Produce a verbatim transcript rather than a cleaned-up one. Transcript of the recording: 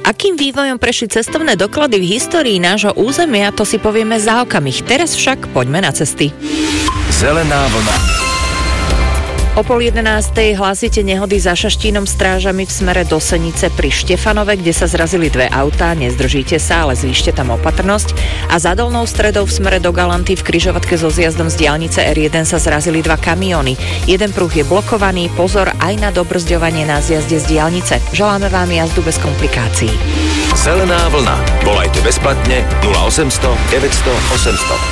Akým vývojom prešli cestovné doklady v histórii nášho územia, to si povieme za okamih. Teraz však poďme na cesty. Zelená vlna. O pol jedenástej hlásite nehody za Šaštínom strážami v smere do Senice pri Štefanove, kde sa zrazili dve autá. Nezdržíte sa, ale zvýšte tam opatrnosť. A za Dolnou Stredou v smere do Galanty v križovatke so zjazdom z diaľnice er jeden sa zrazili dva kamióny. Jeden pruh je blokovaný, pozor aj na dobrzďovanie na zjazde z diaľnice. Želáme vám jazdu bez komplikácií. Zelená vlna. Volajte bezplatne nula osemsto deväťsto osemsto.